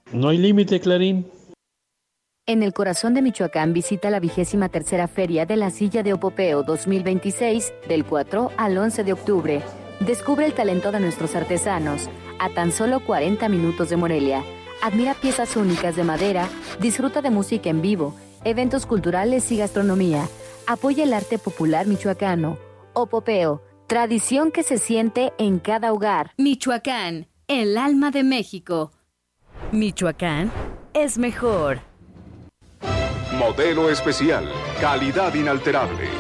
No hay límite, Clarín. En el corazón de Michoacán visita la 23ª Feria de la Silla de Opopeo 2026 del 4 al 11 de octubre. Descubre el talento de nuestros artesanos a tan solo 40 minutos de Morelia. Admira piezas únicas de madera, disfruta de música en vivo, eventos culturales y gastronomía. Apoya el arte popular michoacano. Opopeo, tradición que se siente en cada hogar. Michoacán, el alma de México. Michoacán es mejor. Modelo especial, calidad inalterable.